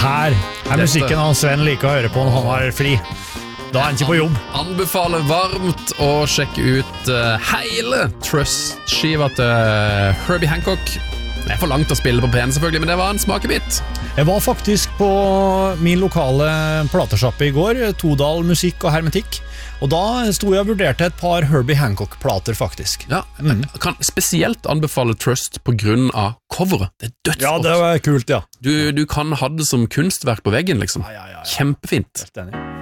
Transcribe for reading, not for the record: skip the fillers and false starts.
her musikken han Sven liker å høre på når han har fri. Da er han ikke på jobb. Anbefaler varmt å sjekke ut hele Trust-skiva til Herbie Hancock. Det for langt å spille på P1 selvfølgelig, men det var en smakebit. Jeg var faktisk på min lokale platesjappe i går, Todal Musikk og Hermetikk, og da sto jeg og vurderte et par Herbie Hancock-plater faktisk. Ja, jeg kan spesielt anbefale Trust på grunn av coveret. Det er dødsgodt. Ja, det var kult, ja. Du kan ha det som kunstverk på veggen, liksom. Ja. Kjempefint. Helt enig.